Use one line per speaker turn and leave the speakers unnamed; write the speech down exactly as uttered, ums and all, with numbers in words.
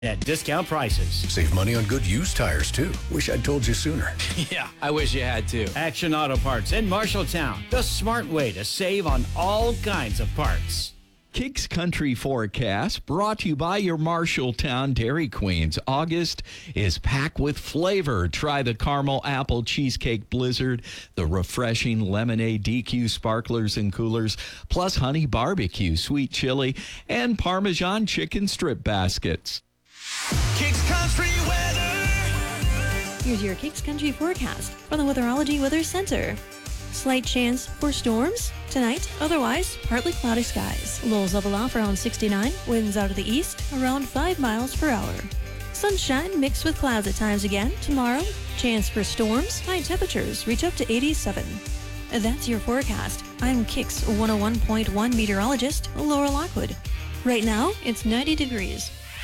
at discount prices.
Save money on good used tires, too. Wish I'd told you sooner.
Yeah, I wish you had too.
Action Auto Parts in Marshalltown. The smart way to save on all kinds of parts.
Kicks Country Forecast brought to you by your Marshalltown Dairy Queens. August is packed with flavor. Try the caramel apple cheesecake blizzard, the refreshing lemonade D Q sparklers and coolers, plus honey barbecue, sweet chili, and Parmesan chicken strip baskets.
Kicks Country weather.
Here's your Kicks Country forecast from the Weatherology Weather Center. Slight chance for storms tonight, otherwise partly cloudy skies. Lows level off around sixty-nine, winds out of the east around five miles per hour. Sunshine mixed with clouds at times again tomorrow. Chance for storms, high temperatures reach up to eighty-seven. That's your forecast. I'm Kicks one oh one point one meteorologist Laura Lockwood. Right now, it's ninety degrees.